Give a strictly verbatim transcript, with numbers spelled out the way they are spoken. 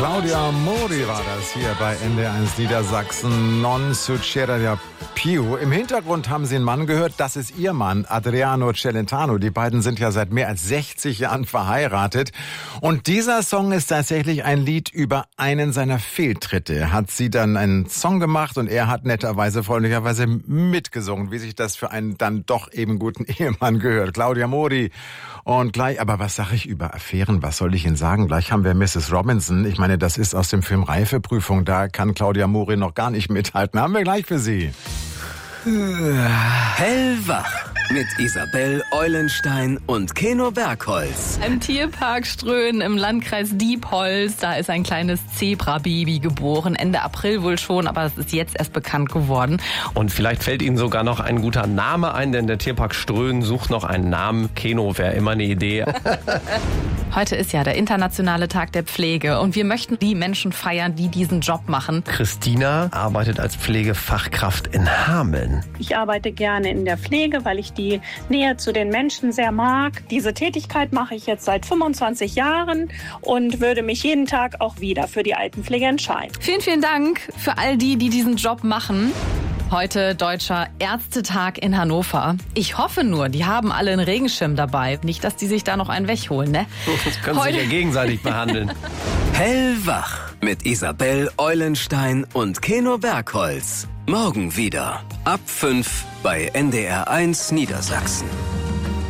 Claudia Mori war das hier bei N D R eins Niedersachsen. Non succederà più. Im Hintergrund haben Sie einen Mann gehört. Das ist Ihr Mann, Adriano Celentano. Die beiden sind ja seit mehr als sechzig Jahren verheiratet. Und dieser Song ist tatsächlich ein Lied über einen seiner Fehltritte. Er hat sie dann einen Song gemacht und er hat netterweise, freundlicherweise mitgesungen, wie sich das für einen dann doch eben guten Ehemann gehört. Claudia Mori. Und gleich, aber was sage ich über Affären? Was soll ich Ihnen sagen? Gleich haben wir Misses Robinson. Ich meine, das ist aus dem Film Reifeprüfung. Da kann Claudia Mori noch gar nicht mithalten. Haben wir gleich für Sie. Hellwach mit Isabel Eulenstein und Keno Bergholz. Im Tierpark Ströhen im Landkreis Diepholz, da ist ein kleines Zebra-Baby geboren. Ende April wohl schon, aber es ist jetzt erst bekannt geworden. Und vielleicht fällt Ihnen sogar noch ein guter Name ein, denn der Tierpark Ströhen sucht noch einen Namen. Keno wäre immer eine Idee. Heute ist ja der internationale Tag der Pflege und wir möchten die Menschen feiern, die diesen Job machen. Christina arbeitet als Pflegefachkraft in Hameln. Ich arbeite gerne in der Pflege, weil ich die Nähe zu den Menschen sehr mag. Diese Tätigkeit mache ich jetzt seit fünfundzwanzig Jahren und würde mich jeden Tag auch wieder für die Altenpflege entscheiden. Vielen, vielen Dank für all die, die diesen Job machen. Heute Deutscher Ärztetag in Hannover. Ich hoffe nur, die haben alle einen Regenschirm dabei. Nicht, dass die sich da noch einen wegholen, ne? Das können Sie sich ja gegenseitig behandeln. Hellwach mit Isabel Eulenstein und Keno Bergholz. Morgen wieder ab fünf bei N D R eins Niedersachsen.